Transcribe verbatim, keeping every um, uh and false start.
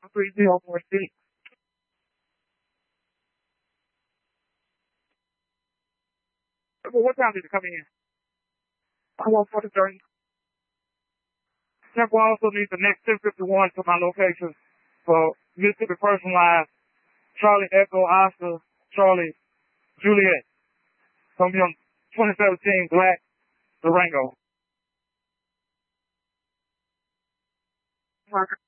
three zero four six. Well, what time did it come in? I want forty-three. Temple also needs the next ten fifty-one to my location for Mississippi Personalized, Charlie Echo Oscar, Charlie Juliet. From your twenty seventeen Black Durango. Marker.